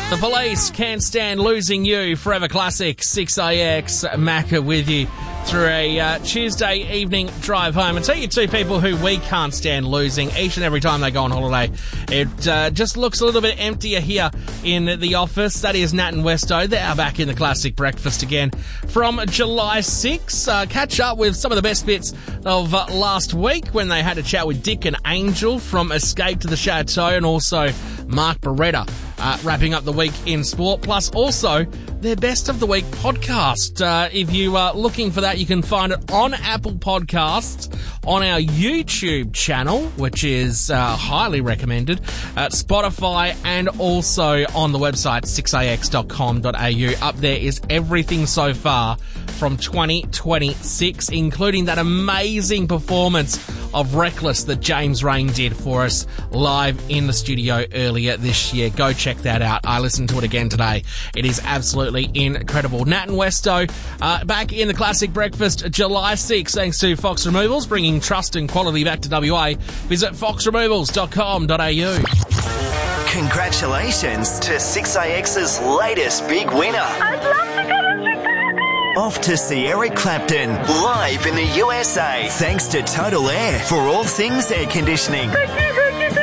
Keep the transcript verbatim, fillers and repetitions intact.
The Police, Can't Stand Losing You, Forever Classic, six A X, Macca with you through a uh, Tuesday evening drive home. And tell you two people who we can't stand losing each and every time they go on holiday. It uh, just looks a little bit emptier here in the office. That is Nat and Westo. They are back in the Classic Breakfast again from July sixth. Uh, catch up with some of the best bits of uh, last week when they had a chat with Dick and Angel from Escape to the Chateau, and also Mark Beretta uh, wrapping up the week in sport, plus also their Best of the Week podcast. Uh, if you are looking for that, you can find it on Apple Podcasts, on our YouTube channel, which is uh, highly recommended, at Spotify, and also on the website six a x dot com dot a u. Up there is everything so far from twenty twenty-six, including that amazing performance of Reckless that James Rain did for us live in the studio earlier this year. Go check that out. I listened to it again today. It is absolutely incredible. Nat and Westo uh, back in the Classic Breakfast July sixth, thanks to Fox Removals, bringing trust and quality back to W A. Visit fox removals dot com dot a u. Congratulations to six A X's latest big winner. I'd love to go to Chicago. Off to see Eric Clapton live in the U S A, thanks to Total Air for all things air conditioning. Thank you.